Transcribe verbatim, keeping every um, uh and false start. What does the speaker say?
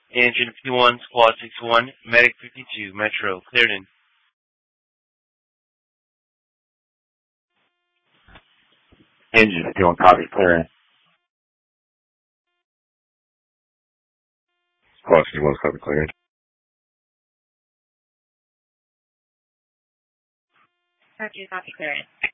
Engine fifty-one, Squad sixty-one, Medic fifty-two, Metro, cleared in. Engine fifty-one, copy, clear in. Squad fifty-one, copy, clear in. Roger, copy, clear in.